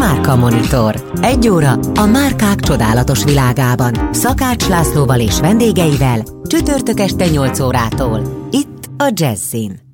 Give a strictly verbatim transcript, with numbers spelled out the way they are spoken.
Márka Monitor. Egy óra a márkák csodálatos világában. Szakács Lászlóval és vendégeivel csütörtök este nyolc órától. Itt a Jazzin.